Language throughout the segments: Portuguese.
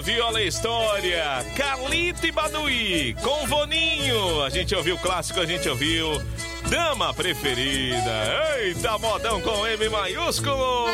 Viola História, Carlito e Baduí, com Voninho. A gente ouviu o clássico, a gente ouviu Dama Preferida. Eita, modão com M maiúsculo.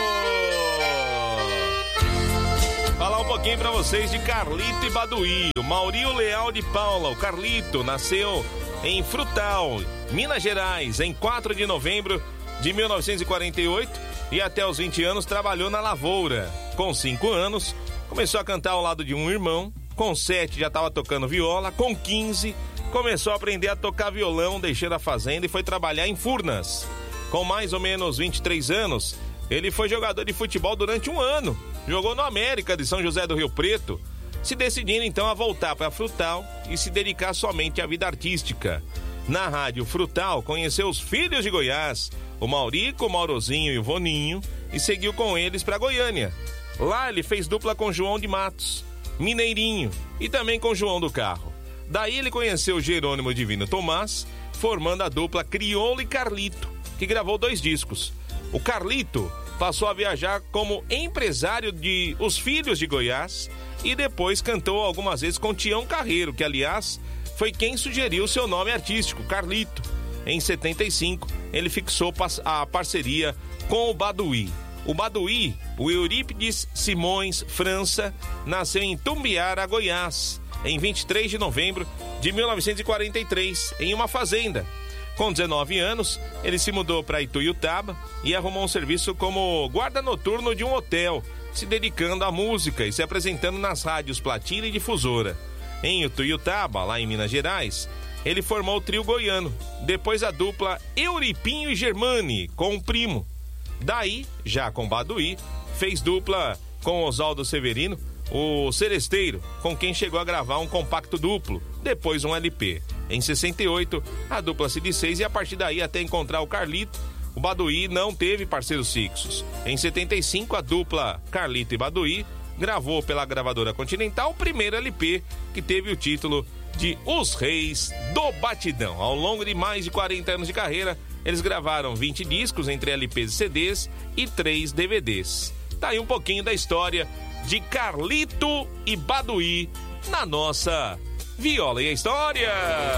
Falar um pouquinho pra vocês de Carlito e Baduí. O Maurício Leal de Paula, o Carlito, nasceu em Frutal, Minas Gerais, em 4 de novembro de 1948 e até os 20 anos trabalhou na lavoura. Com 5 anos, começou a cantar ao lado de um irmão. Com 7 já estava tocando viola. Com 15, começou a aprender a tocar violão, deixando a fazenda e foi trabalhar em Furnas. Com mais ou menos 23 anos, ele foi jogador de futebol durante um ano. Jogou no América de São José do Rio Preto, se decidindo então a voltar para Frutal e se dedicar somente à vida artística. Na Rádio Frutal, conheceu os filhos de Goiás, o Maurico, o Maurozinho e o Voninho, e seguiu com eles para Goiânia. Lá ele fez dupla com João de Matos, Mineirinho, e também com João do Carro. Daí ele conheceu Jerônimo Divino Tomás, formando a dupla Crioulo e Carlito, que gravou 2 discos. O Carlito passou a viajar como empresário de Os Filhos de Goiás e depois cantou algumas vezes com Tião Carreiro, que aliás foi quem sugeriu seu nome artístico, Carlito. Em 75, ele fixou a parceria com o Baduí. O Baduí, o Eurípides Simões França, nasceu em Tumbiara, Goiás, em 23 de novembro de 1943, em uma fazenda. Com 19 anos, ele se mudou para Ituiutaba e arrumou um serviço como guarda noturno de um hotel, se dedicando à música e se apresentando nas rádios Platina e Difusora. Em Ituiutaba, lá em Minas Gerais, ele formou o trio goiano, depois a dupla Euripinho e Germani, com o Primo. Daí, já com Baduí, fez dupla com Oswaldo Severino, o Seresteiro, com quem chegou a gravar um compacto duplo, depois um LP. Em 68, a dupla se desfez e a partir daí até encontrar o Carlito, o Baduí não teve parceiros fixos. Em 75, a dupla Carlito e Baduí gravou pela gravadora Continental o primeiro LP, que teve o título de Os Reis do Batidão. Ao longo de mais de 40 anos de carreira, eles gravaram 20 discos entre LPs e CDs e 3 DVDs. Tá aí um pouquinho da história de Carlito e Baduí na nossa Viola e a História.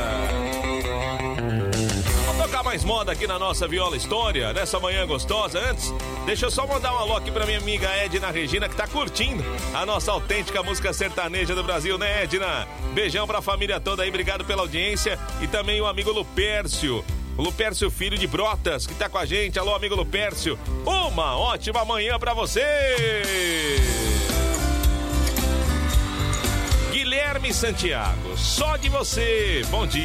Vamos tocar mais moda aqui na nossa Viola História, nessa manhã gostosa. Antes, deixa eu só mandar um alô aqui pra minha amiga Edna Regina, que tá curtindo a nossa autêntica música sertaneja do Brasil, né, Edna? Beijão pra família toda aí, obrigado pela audiência. E também o amigo Lupércio, o Lupércio Filho de Brotas, que tá com a gente. Alô, amigo Lupércio, uma ótima manhã pra você! Guilherme Santiago, só de você, bom dia.